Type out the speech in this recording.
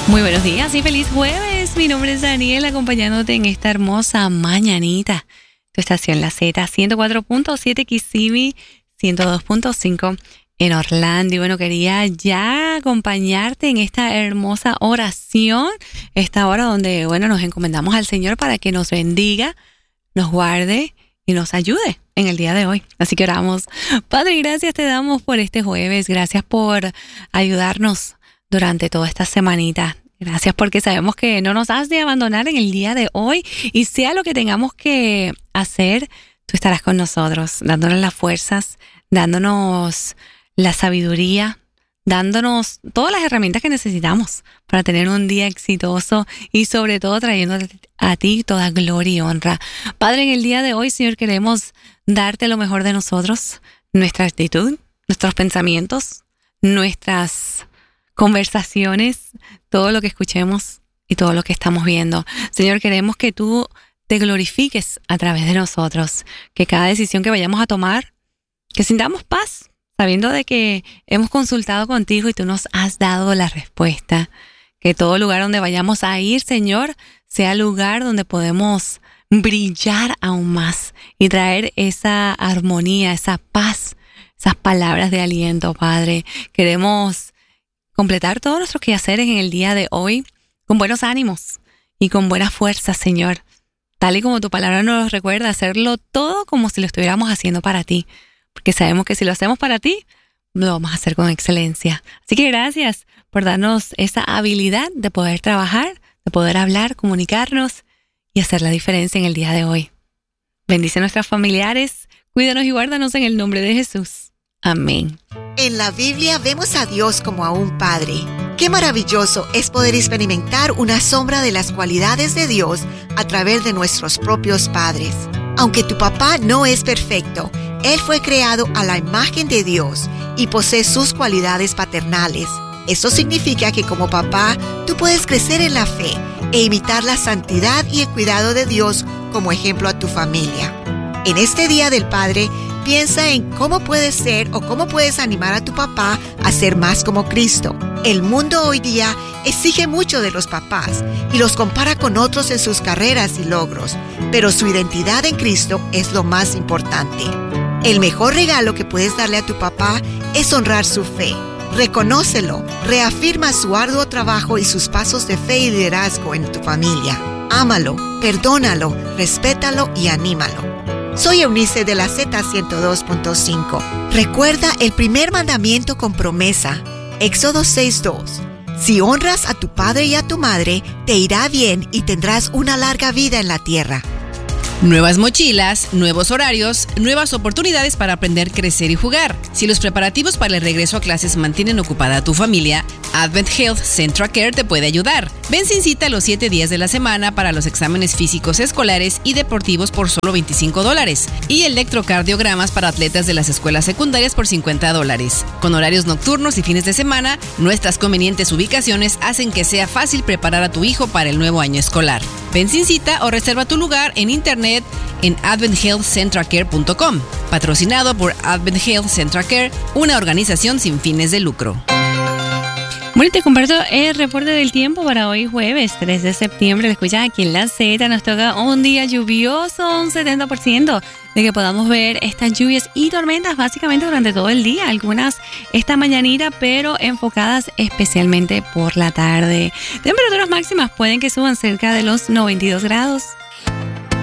Muy buenos días y feliz jueves. Mi nombre es Daniel, acompañándote en esta hermosa mañanita. Tu estación La Z, 104.7 Kissimmee, 102.5 en Orlando. Y bueno, quería ya acompañarte en esta hermosa oración, esta hora donde, bueno, nos encomendamos al Señor para que nos bendiga, nos guarde y nos ayude en el día de hoy. Así que oramos. Padre, gracias te damos por este jueves. Gracias por ayudarnos durante toda esta semanita. Gracias porque sabemos que no nos has de abandonar en el día de hoy y sea lo que tengamos que hacer, tú estarás con nosotros, dándonos las fuerzas, dándonos la sabiduría, dándonos todas las herramientas que necesitamos para tener un día exitoso y sobre todo trayendo a ti toda gloria y honra. Padre, en el día de hoy, Señor, queremos darte lo mejor de nosotros, nuestra actitud, nuestros pensamientos, nuestras conversaciones, todo lo que escuchemos y todo lo que estamos viendo. Señor, queremos que tú te glorifiques a través de nosotros, que cada decisión que vayamos a tomar, que sintamos paz, sabiendo de que hemos consultado contigo y tú nos has dado la respuesta. Que todo lugar donde vayamos a ir, Señor, sea lugar donde podemos brillar aún más y traer esa armonía, esa paz, esas palabras de aliento, Padre. Queremos completar todos nuestros quehaceres en el día de hoy con buenos ánimos y con buenas fuerzas, Señor. Tal y como tu palabra nos recuerda, hacerlo todo como si lo estuviéramos haciendo para ti. Porque sabemos que si lo hacemos para ti, lo vamos a hacer con excelencia. Así que gracias por darnos esa habilidad de poder trabajar, de poder hablar, comunicarnos y hacer la diferencia en el día de hoy. Bendice a nuestros familiares, cuídanos y guárdanos en el nombre de Jesús. Amén. En la Biblia vemos a Dios como a un Padre. Qué maravilloso es poder experimentar una sombra de las cualidades de Dios a través de nuestros propios padres. Aunque tu papá no es perfecto, Él fue creado a la imagen de Dios y posee sus cualidades paternales. Eso significa que como papá, tú puedes crecer en la fe e imitar la santidad y el cuidado de Dios como ejemplo a tu familia. En este Día del Padre, piensa en cómo puedes ser o cómo puedes animar a tu papá a ser más como Cristo. El mundo hoy día exige mucho de los papás y los compara con otros en sus carreras y logros, pero su identidad en Cristo es lo más importante. El mejor regalo que puedes darle a tu papá es honrar su fe. Reconócelo, reafirma su arduo trabajo y sus pasos de fe y liderazgo en tu familia. Ámalo, perdónalo, respétalo y anímalo. Soy Eunice de la Z102.5. Recuerda el primer mandamiento con promesa, Éxodo 6:2. Si honras a tu padre y a tu madre, te irá bien y tendrás una larga vida en la tierra. Nuevas mochilas, nuevos horarios, nuevas oportunidades para aprender, crecer y jugar. Si los preparativos para el regreso a clases mantienen ocupada a tu familia, Advent Health Central Care te puede ayudar. Ven sin cita los 7 días de la semana para los exámenes físicos escolares y deportivos por solo $25 y electrocardiogramas para atletas de las escuelas secundarias por $50. Con horarios nocturnos y fines de semana, nuestras convenientes ubicaciones hacen que sea fácil preparar a tu hijo para el nuevo año escolar. Ven sin cita o reserva tu lugar en internet en adventhealthcentralcare.com, patrocinado por Advent Health Central Care, una organización sin fines de lucro. Bueno, te comparto el reporte del tiempo para hoy jueves 3 de septiembre. Lo escuchas aquí en La Z. Nos toca un día lluvioso, un 70% de que podamos ver estas lluvias y tormentas básicamente durante todo el día. Algunas esta mañanita, pero enfocadas especialmente por la tarde. Temperaturas máximas pueden que suban cerca de los 92 grados.